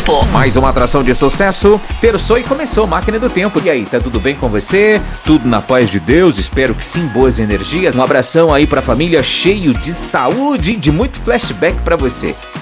Tempo. Mais uma atração de sucesso, terçou e começou Máquina do Tempo. E aí, tá tudo bem com você? Tudo na paz de Deus? Espero que sim, boas energias. Um abração aí pra família, cheio de saúde e de muito flashback pra você.